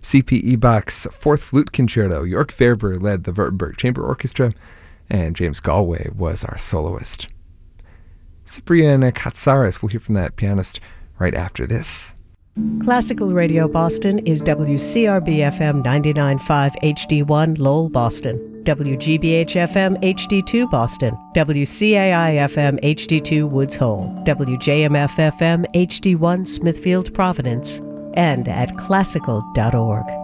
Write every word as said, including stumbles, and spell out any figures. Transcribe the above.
C P E Bach's Fourth Flute Concerto. York Faerber led the Württemberg Chamber Orchestra, and James Galway was our soloist. Cyprian Katsaris, we'll hear from that pianist right after this. Classical Radio Boston is W C R B F M ninety-nine point five H D one Lowell, Boston, W G B H F M H D two Boston, W C A I F M H D two Woods Hole, W J M F F M H D one Smithfield, Providence, and at classical dot org.